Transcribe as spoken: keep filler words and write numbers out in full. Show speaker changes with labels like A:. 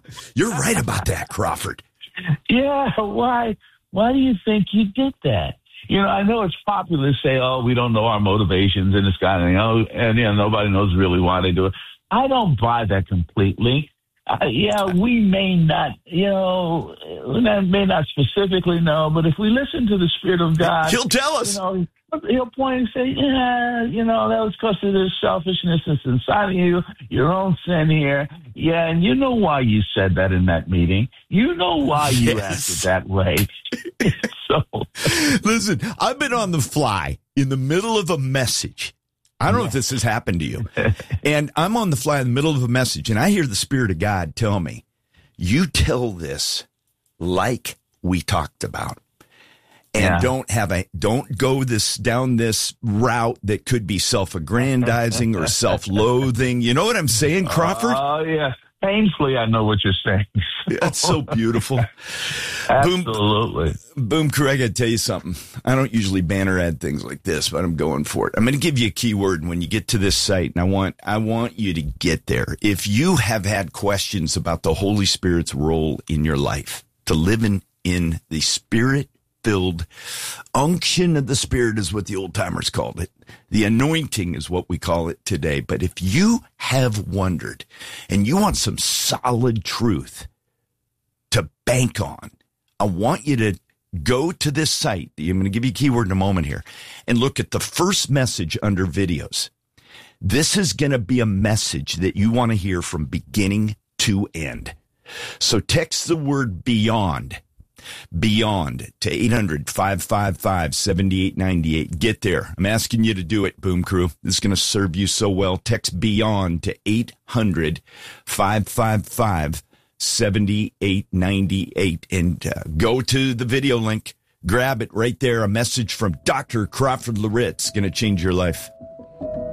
A: You're right about that, Crawford.
B: Yeah, why? Why do you think you did that? You know, I know it's popular to say, "Oh, we don't know our motivations," and this kind of thing. Oh, and you know, nobody knows really why they do it. I don't buy that completely. Uh, yeah, we may not, you know, we may not specifically know, but if we listen to the Spirit of God,
A: He'll tell us.
B: You know, he'll point and say, yeah, you know, that was because of the selfishness that's inside of you, your own sin here. Yeah, and you know why you said that in that meeting. You know why you
A: Yes.
B: acted that way. So,
A: listen, I've been on the fly in the middle of a message. I don't know if this has happened to you. And I'm on the fly in the middle of a message, and I hear the Spirit of God tell me, you tell this like we talked about. And
B: yeah.
A: don't have a don't go this down this route that could be self-aggrandizing or self-loathing. You know what I'm saying, Crawford?
B: Oh, uh, yeah. Painfully, I know what you're saying.
A: That's so beautiful.
B: Absolutely.
A: Boom, Boom Crew, I got to tell you something. I don't usually banner ad things like this, but I'm going for it. I'm going to give you a keyword when you get to this site, and I want I want you to get there. If you have had questions about the Holy Spirit's role in your life, to live in, in the Spirit-filled unction of the Spirit is what the old-timers called it. The anointing is what we call it today. But if you have wondered and you want some solid truth to bank on, I want you to go to this site. I'm going to give you a keyword in a moment here and look at the first message under videos. This is going to be a message that you want to hear from beginning to end. So text the word beyond. Beyond to eight hundred, five five five, seven eight nine eight. Get there. I'm asking you to do it, Boom Crew. This is going to serve you so well. Text beyond to eight hundred, five five five, seven eight nine eight and uh, go to the video link. Grab it right there. A message from Doctor Crawford Loritts going to change your life.